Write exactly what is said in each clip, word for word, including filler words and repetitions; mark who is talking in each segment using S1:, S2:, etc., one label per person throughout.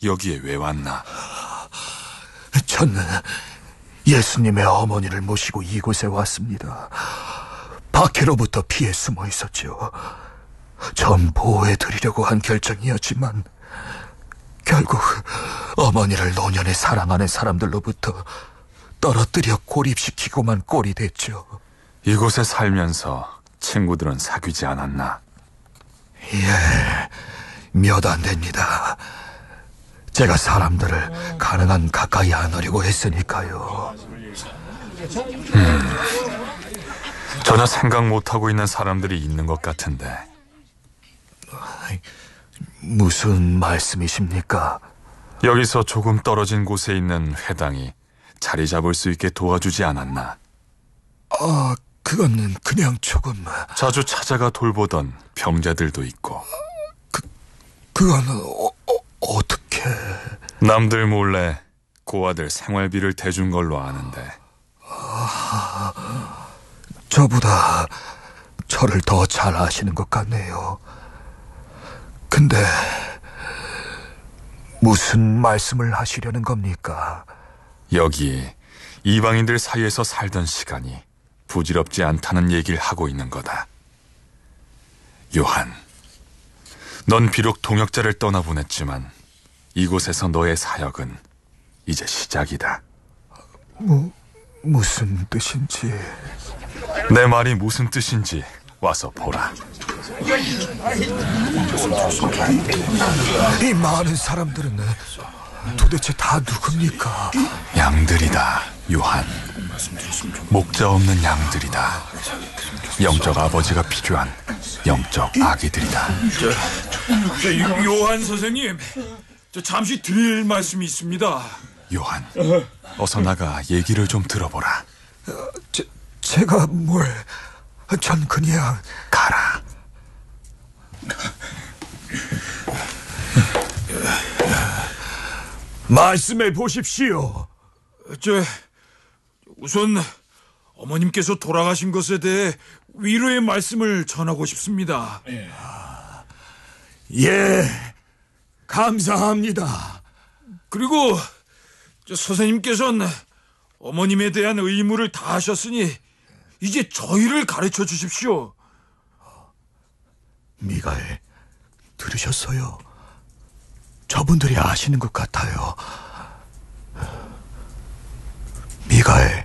S1: 여기에 왜 왔나?
S2: 저는 예수님의 어머니를 모시고 이곳에 왔습니다. 박해로부터 피해 숨어 있었죠. 전 보호해드리려고 한 결정이었지만 결국 어머니를 노년에 사랑하는 사람들로부터 떨어뜨려 고립시키고만 꼴이 됐죠.
S1: 이곳에 살면서 친구들은 사귀지 않았나?
S2: 예, 몇 안 됩니다. 제가 사람들을 가능한 가까이 안 하려고 했으니까요.
S1: 음, 전혀 생각 못하고 있는 사람들이 있는 것 같은데.
S2: 무슨 말씀이십니까?
S1: 여기서 조금 떨어진 곳에 있는 회당이 자리 잡을 수 있게 도와주지 않았나?
S2: 아, 그건 그냥 조금...
S1: 자주 찾아가 돌보던 병자들도 있고.
S2: 그, 그건 어, 어, 어떻게...
S1: 남들 몰래 고아들 생활비를 대준 걸로 아는데.
S2: 아, 저보다 저를 더 잘 아시는 것 같네요. 근데 무슨 말씀을 하시려는 겁니까?
S1: 여기 이방인들 사이에서 살던 시간이 부질없지 않다는 얘기를 하고 있는 거다. 요한, 넌 비록 동역자를 떠나보냈지만 이곳에서 너의 사역은 이제 시작이다.
S2: 뭐, 무슨 뜻인지...
S1: 내 말이 무슨 뜻인지 와서 보라.
S2: 이 많은 사람들은 도대체 다 누굽니까?
S1: 양들이다, 요한. 목자 없는 양들이다. 영적 아버지가 필요한 영적 아기들이다.
S3: 저, 저 요한 선생님, 저 잠시 드릴 말씀이 있습니다.
S1: 요한, 어서 나가 얘기를 좀 들어보라.
S2: 제, 제가 뭘... 전 그냥...
S1: 가라.
S2: 말씀해 보십시오.
S3: 저 우선 어머님께서 돌아가신 것에 대해 위로의 말씀을 전하고 싶습니다.
S2: 예, 감사합니다.
S3: 그리고 저 선생님께서는 어머님에 대한 의무를 다하셨으니 이제 저희를 가르쳐 주십시오.
S2: 미가엘, 들으셨어요? 저분들이 아시는 것 같아요. 미가엘,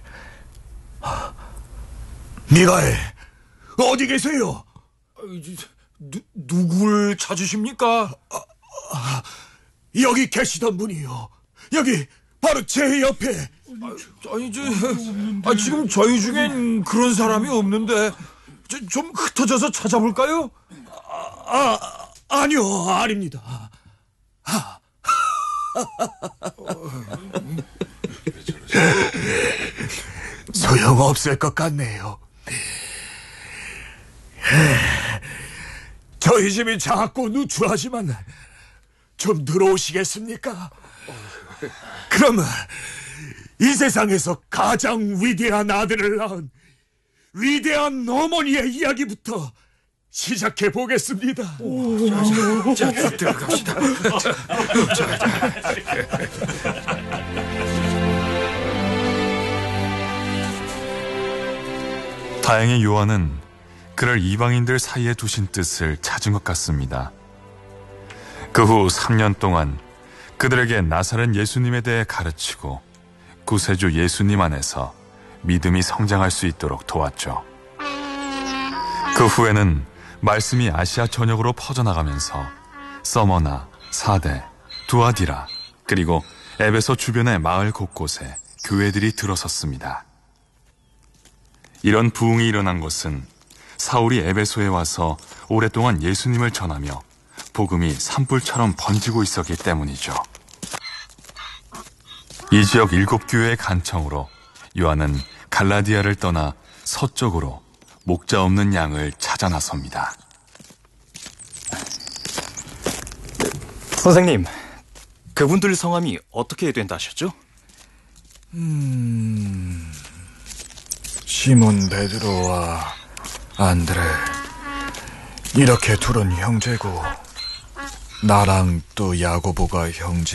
S2: 미가엘, 어디 계세요?
S3: 누, 누굴 찾으십니까?
S2: 아, 아, 여기 계시던 분이요. 여기 바로 제 옆에.
S3: 아, 아니, 저, 아, 지금 저희 중엔 그런 사람이 없는데 저, 좀 흩어져서 찾아볼까요?
S2: 아, 아 아니요, 아닙니다. 아. 소용없을 것 같네요. 저희 집이 작고 누추하지만 좀 들어오시겠습니까? 그러면 이 세상에서 가장 위대한 아들을 낳은 위대한 어머니의 이야기부터 시작해 보겠습니다.
S3: 자, 자, 자, 들어갑시다. 자, 자.
S1: 다행히 요한은 그를 이방인들 사이에 두신 뜻을 찾은 것 같습니다. 그 후 삼 년 동안 그들에게 나사렛 예수님에 대해 가르치고 구세주 예수님 안에서 믿음이 성장할 수 있도록 도왔죠. 그 후에는 말씀이 아시아 전역으로 퍼져나가면서 서머나, 사대, 두아디라 그리고 에베소 주변의 마을 곳곳에 교회들이 들어섰습니다. 이런 부흥이 일어난 것은 사울이 에베소에 와서 오랫동안 예수님을 전하며 복음이 산불처럼 번지고 있었기 때문이죠. 이 지역 일곱 교회의 간청으로 요한은 갈라디아를 떠나 서쪽으로 목자 없는 양을 찾아 나섭니다.
S4: 선생님, 그분들 성함이 어떻게 된다셨죠?
S2: 음... 시몬 베드로와 안드레, 이렇게 둘은 형제고 나랑 또 야고보가 형제.